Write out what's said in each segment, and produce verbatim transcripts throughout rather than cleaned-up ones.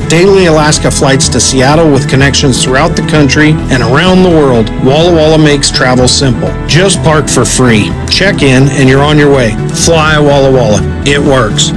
Daily Alaska flights to Seattle with connections throughout the country and around the world. Walla Walla makes travel simple. Just park for free. Check in and you're on your way. Fly Walla Walla. It works.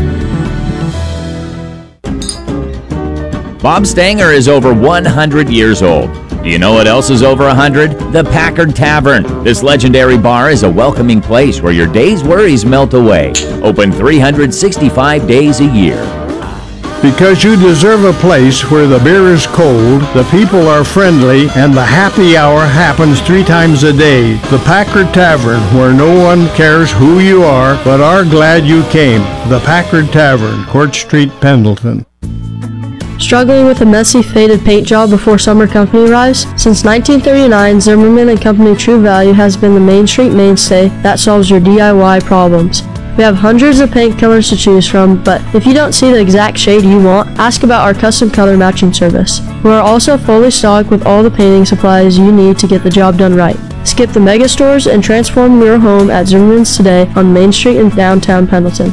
Bob Stanger is over one hundred years old. Do you know what else is over one hundred? The Packard Tavern. This legendary bar is a welcoming place where your day's worries melt away. Open three hundred sixty-five days a year. Because you deserve a place where the beer is cold, the people are friendly, and the happy hour happens three times a day. The Packard Tavern, where no one cares who you are, but are glad you came. The Packard Tavern, Court Street, Pendleton. Struggling with a messy, faded paint job before summer company arrives? Since nineteen thirty-nine, Zimmerman and Company True Value has been the Main Street mainstay that solves your D I Y problems. We have hundreds of paint colors to choose from, but if you don't see the exact shade you want, ask about our custom color matching service. We are also fully stocked with all the painting supplies you need to get the job done right. Skip the mega stores and transform your home at Zimmerman's today on Main Street in downtown Pendleton.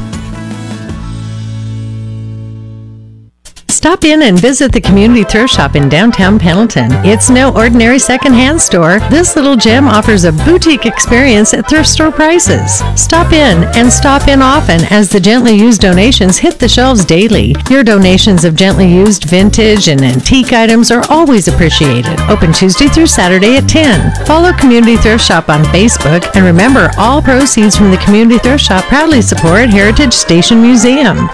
Stop in and visit the Community Thrift Shop in downtown Pendleton. It's no ordinary secondhand store. This little gem offers a boutique experience at thrift store prices. Stop in and stop in often as the gently used donations hit the shelves daily. Your donations of gently used vintage and antique items are always appreciated. Open Tuesday through Saturday at ten. Follow Community Thrift Shop on Facebook, and remember, all proceeds from the Community Thrift Shop proudly support Heritage Station Museum.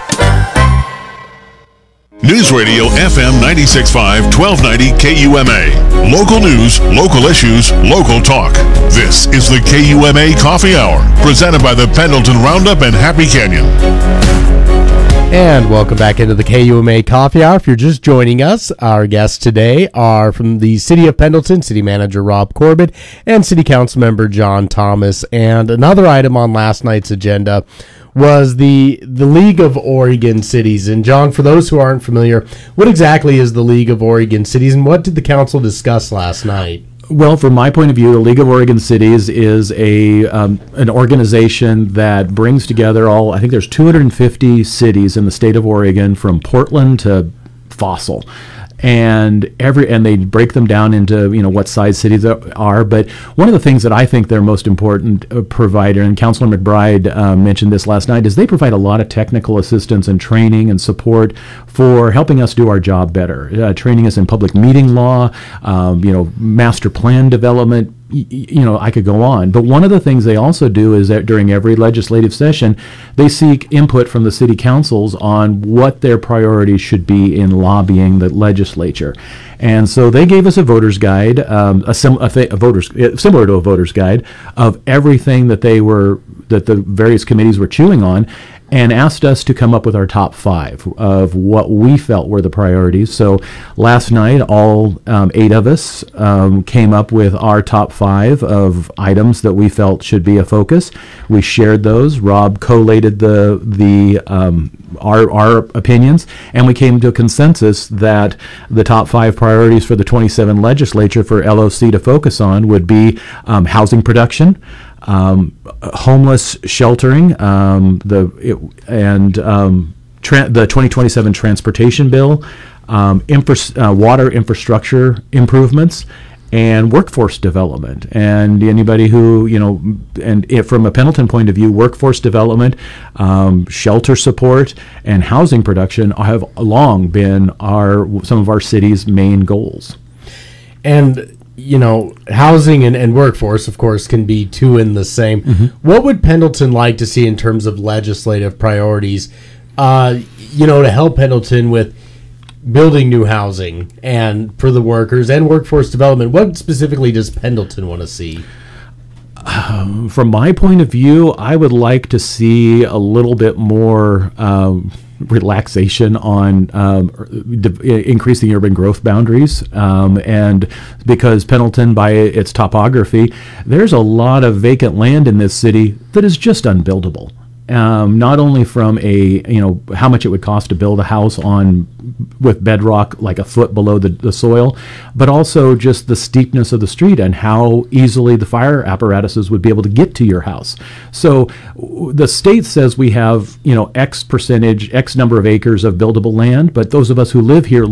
News Radio F M ninety-six point five, twelve ninety K U M A. Local news, local issues, local talk. This is the K U M A Coffee Hour, presented by the Pendleton Roundup and Happy Canyon. And welcome back into the K U M A Coffee Hour. If you're just joining us, our guests today are from the City of Pendleton, City Manager Rob Corbett and City Council Member John Thomas. And another item on last night's agenda was the the League of Oregon Cities. And John, for those who aren't familiar, what exactly is the League of Oregon Cities, and what did the council discuss last night? Well, from my point of view, the League of Oregon Cities is a um, an organization that brings together all, I think there's two hundred fifty cities in the state of Oregon, from Portland to Fossil. And every and they break them down into, you know, what size cities are. But one of the things that I think their most important uh, provider, and Councilor McBride uh, mentioned this last night, is they provide a lot of technical assistance and training and support for helping us do our job better. Uh, training us in public meeting law, um, you know, master plan development. You know, I could go on. But one of the things they also do is that during every legislative session, they seek input from the city councils on what their priorities should be in lobbying the legislature. And so they gave us a voter's guide, um, a, sim- a, th- a voter's similar to a voter's guide of everything that they were that the various committees were chewing on, and asked us to come up with our top five of what we felt were the priorities. So last night, all um, eight of us um, came up with our top five of items that we felt should be a focus. We shared those. Rob collated the the um, our our opinions, and we came to a consensus that the top five priorities for the twenty-seven legislature for L O C to focus on would be um, housing production, Um, homeless sheltering, um, the it, and um, tra- the twenty twenty-seven transportation bill, um, infra- uh, water infrastructure improvements, and workforce development. And anybody who, you know, and if from a Pendleton point of view, workforce development, um, shelter support, and housing production have long been our some of our city's main goals. And you know, housing and, and workforce, of course, can be two in the same. Mm-hmm. What would Pendleton like to see in terms of legislative priorities, uh, you know, to help Pendleton with building new housing and for the workers and workforce development? What specifically does Pendleton want to see? Um, from my point of view, I would like to see a little bit more um, relaxation on um, de- increasing urban growth boundaries, um, and because Pendleton, by its topography, there's a lot of vacant land in this city that is just unbuildable. Um, not only from a, you know, how much it would cost to build a house on with bedrock like a foot below the, the soil, but also just the steepness of the street and how easily the fire apparatuses would be able to get to your house. So w- the state says we have, you know, X percentage, X number of acres of buildable land, but those of us who live here